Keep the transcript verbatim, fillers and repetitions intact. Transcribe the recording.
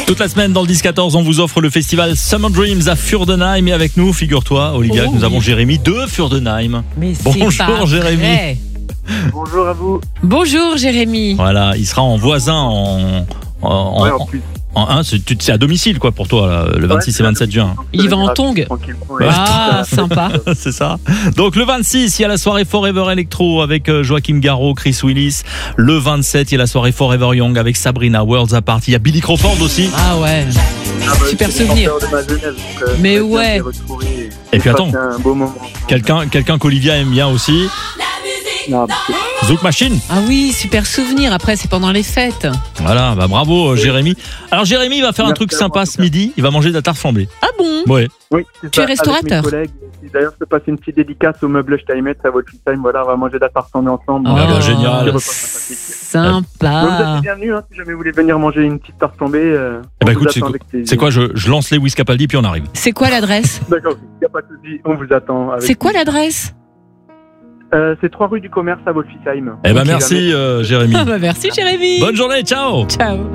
Toute la semaine dans le dix quatorze, on vous offre le festival Summer Dreams à Furdenheim. Et avec nous, figure-toi, Olivia, Oh, nous oui. avons Jérémy de Furdenheim. Mais c'est Bonjour, pas Jérémy. vrai. Bonjour à vous. Bonjour Jérémy. Voilà, il sera en voisin en... en, en- Ouais, en plus. en un, c'est, tu- c'est à domicile quoi pour toi, là, le vingt-six Ouais, et vingt-sept juin. Il va en tongue. Tranquillement, Ouais. ouais. Ah, sympa. C'est ça. Donc le vingt-six, il y a la soirée Forever Electro avec euh, Joachim Garraud, Chris Willis. Le vingt-sept, il y a la soirée Forever Young avec Sabrina, Worlds Apart. Il y a Billy Crawford aussi. Ah ouais. Ah bah, Super c'est les souvenir. chanteurs de ma jeunesse, donc, euh, Mais ça va bien ouais. les retrouver Et puis attends. passer un beau moment. Quelqu'un, quelqu'un qu'Olivia aime bien aussi. Non, parce que- Zouk Machine. Ah oui, super souvenir. Après, c'est pendant les fêtes. Voilà, bah bravo euh, Jérémy. Alors Jérémy va faire un Merci truc à sympa vous, ce midi. Il va manger de la tarte flambée. Ah bon? Ouais. Oui, c'est Tu ça, es restaurateur. avec mes collègues. Et D'ailleurs, je peux passer une petite dédicace au meuble Steinmetz à votre time. Voilà, on va manger de la tarte ensemble. ensemble. Ah bah, génial. Petit repas sympathique. Donc, vous Sympa. êtes bienvenus, hein, si jamais vous voulez venir manger une petite tarte flambée. Euh, Eh ben on vous écoute, c'est attend quoi, avec plaisir. c'est quoi je, je lance les Capaldi puis on arrive. C'est quoi l'adresse? D'accord, il n'y a pas de souci, on vous attend. avec C'est quoi plaisir. l'adresse? euh, C'est trois rue du Commerce à Wolfisheim. Eh ben Si merci jamais- euh, Jérémy. Ah bah merci Jérémy. Bonne journée, ciao. Ciao.